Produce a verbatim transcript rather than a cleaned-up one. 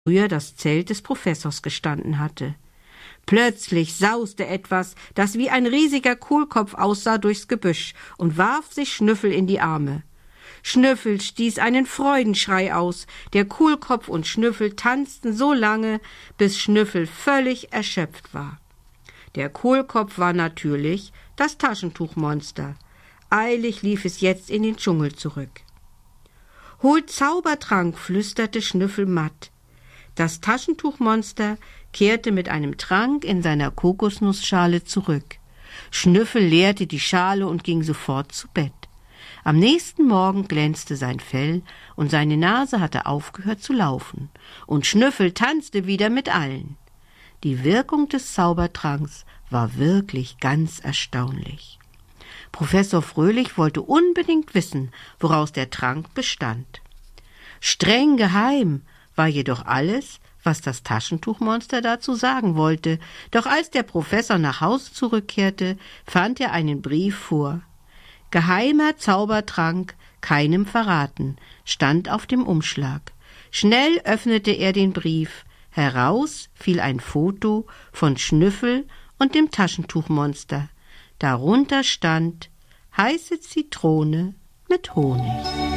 früher das Zelt des Professors gestanden hatte. Plötzlich sauste etwas, das wie ein riesiger Kohlkopf aussah, durchs Gebüsch und warf sich Schnüffel in die Arme. Schnüffel stieß einen Freudenschrei aus. Der Kohlkopf und Schnüffel tanzten so lange, bis Schnüffel völlig erschöpft war. Der Kohlkopf war natürlich das Taschentuchmonster. Eilig lief es jetzt in den Dschungel zurück. »Holt Zaubertrank«, flüsterte Schnüffel matt. Das Taschentuchmonster kehrte mit einem Trank in seiner Kokosnussschale zurück. Schnüffel leerte die Schale und ging sofort zu Bett. Am nächsten Morgen glänzte sein Fell und seine Nase hatte aufgehört zu laufen. Und Schnüffel tanzte wieder mit allen. Die Wirkung des Zaubertranks war wirklich ganz erstaunlich. Professor Fröhlich wollte unbedingt wissen, woraus der Trank bestand. Streng geheim war jedoch alles, was das Taschentuchmonster dazu sagen wollte. Doch als der Professor nach Hause zurückkehrte, fand er einen Brief vor. »Geheimer Zaubertrank, keinem verraten«, stand auf dem Umschlag. Schnell öffnete er den Brief. Heraus fiel ein Foto von Schnüffel und dem Taschentuchmonster. Darunter stand »Heiße Zitrone mit Honig«.